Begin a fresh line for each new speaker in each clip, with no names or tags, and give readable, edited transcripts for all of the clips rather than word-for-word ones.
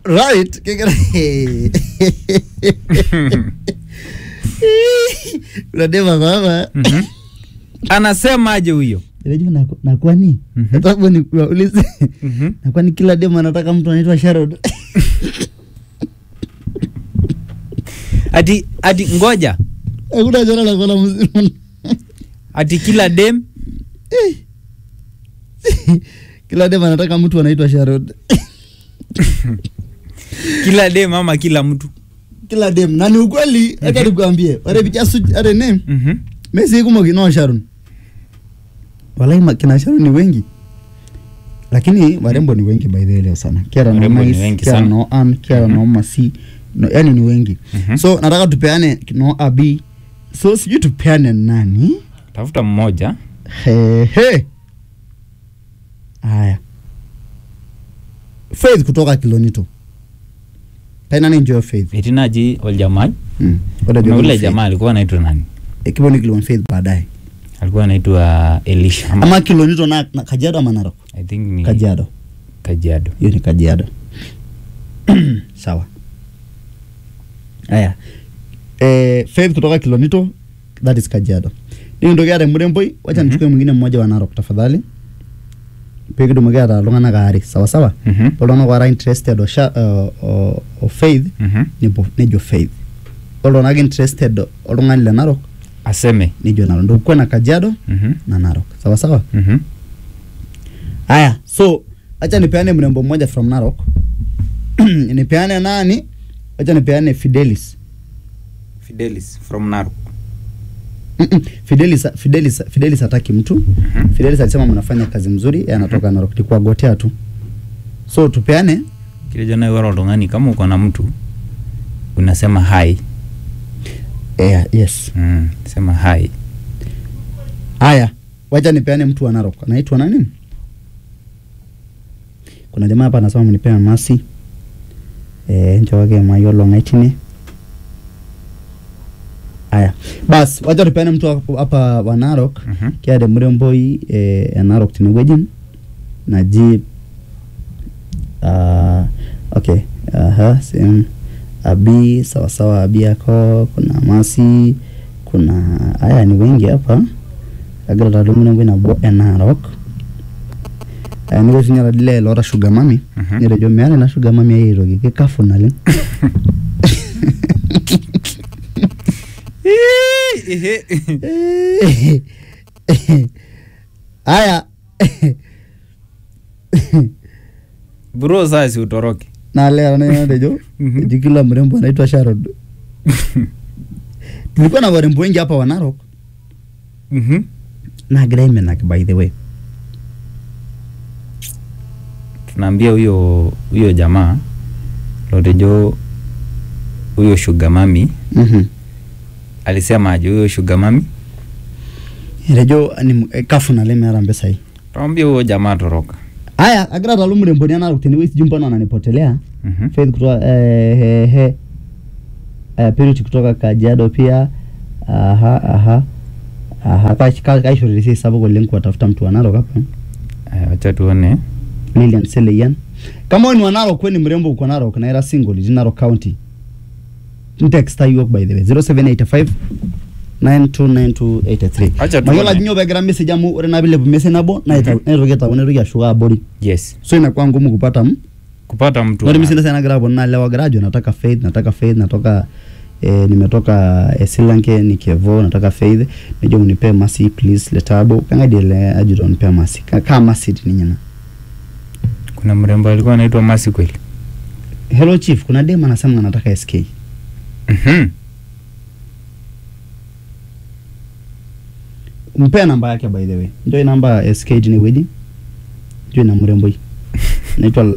Right, kekera. Unadema mama.
Anasema aje huyo?
Unajua na kwani? Nataka ni kuulize. Na kwani kila demo anataka mtu anaitwa Sharon?
Ati ngoja.
Hakuna jana la kola mzima.
Ati kila dem
kila dem anataka mtu anaitwa Sharon.
Kila dem ama kila mtu?
Kila dem. Na ni ukweli, hata nikwambie. Wale bijasu are name. Messi kumo kino Sharon. Walai kina Sharon ni wengi. Lakini warembo ni wengi by the way leo sana. Kiara no Mais, Kiara no Ann, Kiara no Masi. No, yani ni wengi. So nataka tupeane no Abi. So sijui tupeane nani?
Tafuta mmoja.
He. Aya. Faith kutoka Kilonito. Taina ni enjoy Faith.
Etinaji Oljamal.
Na
ule jamaa alikuwa anaitwa nani?
Kibo ni Kilon Faith baadaye.
Alikuwa anaitwa Elisha.
Ama Kilonito na Kajiado ama Narok?
I think ni
Kajiado. Hiyo ni Kajiado. Sawa. Aya. Faith kutoka Kilonito, that is Kajiado. Ni ndio gari mremboi, wacha nichukue mwingine mmoja wa Narok tafadhali. Peke dumegara longana gari, sawa sawa? Polona wara interested o Faith, ni jo Faith. Polona interested olongani la Narok,
aseme
ni jo Narok. Ndio kwa na Kajiado na Narok. Sawa sawa? Aya, so acha nipeane mrembo mmoja from Narok. Nipeane nani? Acha nipeane Fidelis from Narok. Fidelis hataki mtu. Fidelis alisema mnafanya kazi mzuri, yeye anatoka Narok, ni kuagotea tu. So tupeane
kile jana yoro ndongani, kama uko na mtu unasema hi.
Yes.
Sema hi.
Aya, wacha nipeane mtu wa Narok. Anaitwa nani? Kuna jamaa hapa anasema mnipeane Masi. Njo wake Mayolo ngaitini. Aya. Bas, wacha tupeane mtu hapa wa Narok. Kia de mremboi Narok tinegwejin. Najib okay. Same. Abi, sawa Abi yako, kuna Masi, kuna aya ni wengi hapa. Agra tado mremboi na Narok. Niwe sinyara dile lora sugar mami. Nire jo meane na sugar mami ya hirogi. Kikafu nali. Aya.
Bro sasa utoroke.
Na leo na jo. Jikila mrembo anaitwa Sharon. Tulikuwa na warembo wengi hapa wa Narok. Na Graham na by the way.
Tunaambia huyo jamaa Lodejo huyo sugar mami. Alisema aje huyo sugar mami?
Rejo ni kafu na leme arambe sai.
Tuambie huyo jamaa toroka.
Aya, agra talumre mboni ana rutini jumba na ananipotelea. Faith kutoka Purity kutoka Kajiado pia. Aha. Kai shurisi sababu link watafuta mtu wa Narok hapa.
Acha tuone.
Lilian Seleyan. Kama ni wa Narok kweni mrembo uko Narok na era single in Narok County. Text you by the way 0785 929283. Mayola jinyo begera message amu ore na bile message nabo na erogeta onerugia shuga body.
Yes.
So inakuwa ngumu kupata mtu. Ndio mimi sana grabo na lewa graduate nataka Faith natoka nimetoka Silanke Nikevo nataka Faith nijo unipe Masi please letabo kanga dile ajudo unipe Masi kama Masi ni nyina.
Kuna mrembo alikuwa anaitwa Masi kweli?
Hello chief, kuna dema anasema anataka SK. Mpea namba yake by the way. Ndio namba SK ni wedi. Ndio na mrembo hii. Naitwa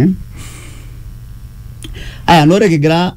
Aya nore kigira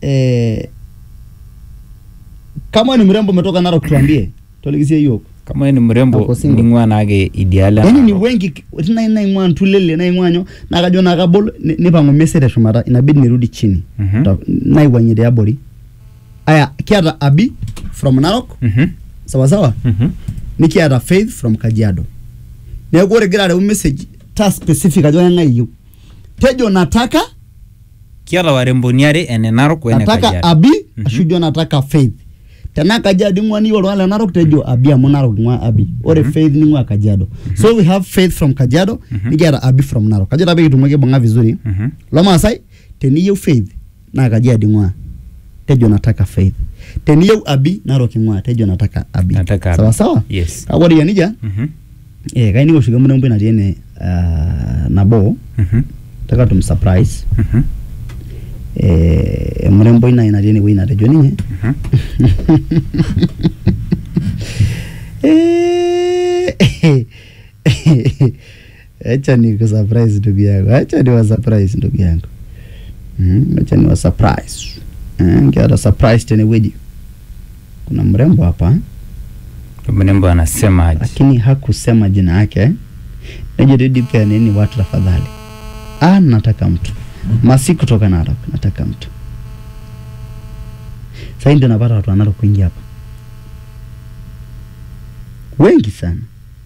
kama ni mrembo umetoka Narok tuambie. Tuligizie hiyo.
Kama ni mrembo ni mwana age ideala.
Yani ni wengi na imwan tulele na imwanyo na kajona kabol ni pango message shumara inabidi nirudi chini. Na iwanyide ya body. Aya kiata Abi from Narok. Sawa. Nikiata Faith from Kajiado. Negore gira message ta specific ajona ngayo. Tejo nataka
Kiata waremboni are ene Narok wene
nataka
Kajiado.
Abi ashu jo nataka Faith tena Kajiado ngwani wala wala Narok tejo Abi amu Narok ngwa Abi ore Faith ni ngwa Kajiado so we have Faith from Kajiado nikiata Abi from Narok Kajiado abe kitumake bonga vizuri loma sai teniyo Faith na Kajiado ngwa tejo nataka Faith teniyo Abi Narok ngwa tejo nataka Abi sawa sawa
yes
awori yanija kaini go shiga muna na tiene nabo taka tum surprise mrembo ina tiene wina tejo ninye acha ni ku surprise ndugu yangu acha ni wa surprise ndugu yangu acha ni wa surprise ngiata surprise tena wedi kuna mrembo hapa
mrembo anasema aje
lakini hakusema jina yake najirudi pia nini watu tafadhali nataka mtu masi kutoka Narok nataka mtu sasa ndio napata watu wanaro kuingia hapa wengi sana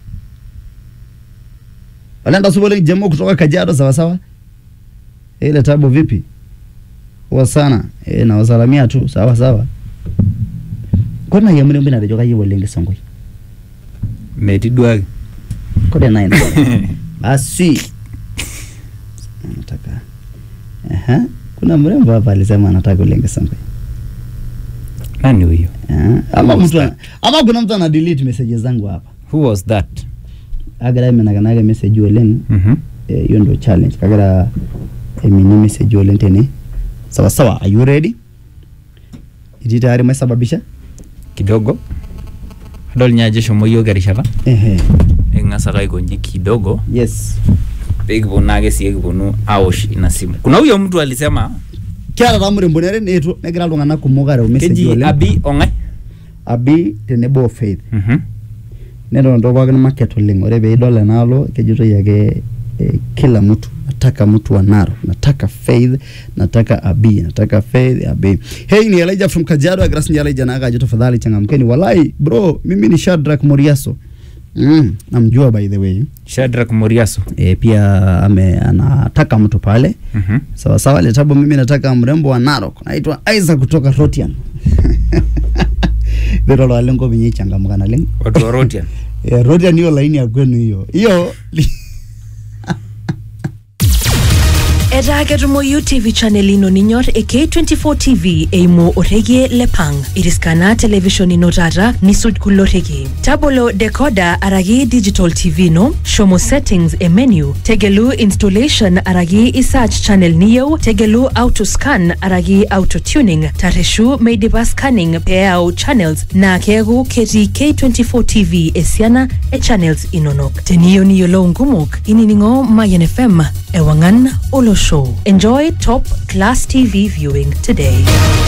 walaenda subole jemo kutoka Kajiado sawa sawa ile tabo vipi wa sana na wasalamia tu sawa sawa kona ya mrembo na rejoka yibo lenge sangoi
metidwa
kode 9 basi nataka kuna mrembo hapa alisema anataka lenge sangoi
nani huyo
ama kuna mtu ana delete messages zangu hapa
who was that
agara menaganaga message olen hiyo ndio challenge kagara mini message olen tene sawa sawa are you ready idi tayari mesababisha
kidogo adol nyaje shomo yo garishaba engasa kai konji kidogo
yes
big bonage siye kibonu aosh ina simu kuna huyo mtu alisema
kiara ramure mbonere neto negira lungana kumugara message ole
Abi ongai
Abi tenebo Faith nero ndo kwa market oling ore be dola nalo kejito yake kila mtu nataka mtu wa Narok nataka Faith nataka Abi nataka Faith Abi hey ni Elijah from Kajiado agras ni Elijah na akaje tafadhali changamkeni walai bro mimi ni Shadrack Moriaso namjua by the way
Shadrack Moriaso
pia anataka mtu pale sawa sawa ile tabu mimi nataka mrembo wa Narok naitwa Isaac kutoka Rotian Bero lo alengo binyi changamuka na lengo
watu wa Rotian
Rotian hiyo line ya kwenu hiyo
Eda Gerumoyu TV channel ino ninyor AK24 TV eimo orege lepang. Iriskana television ino rara nisud kulorege. Tabolo decoder aragi digital TV no. Shomo settings e menu. Tegelu installation aragi isearch channel niyo. Tegelu auto scan aragi auto tuning. Tareshu meidiba scanning peao channels. Na kegu keti K24 TV esiana e channels inonok. Teniyo niyo lo ngumok. Ininingo Mayan FM ewangan olo show. Enjoy top class TV viewing today.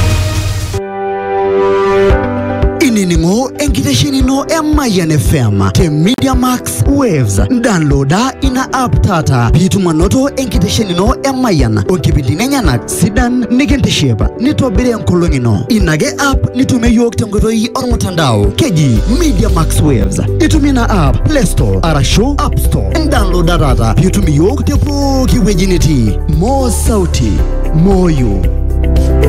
Ininimo enkitesheni no Mayan FM te Media Max Waves downloada ina app tata pituma noto enkitesheni no Mayan okibidi nenyanak sidan nikentesheba nitobire enkolongi no inage app nitume yok tengotoi ormutandao keji Media Max Waves itumina app Play Store arashu App Store downloada tata pitumi yok te poki wejiniti mo sauti moyo